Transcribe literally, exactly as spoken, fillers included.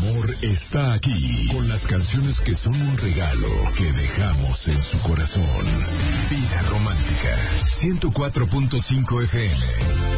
amor está aquí, con las canciones que son un regalo que dejamos en su corazón. Vida Romántica, ciento cuatro punto cinco F M.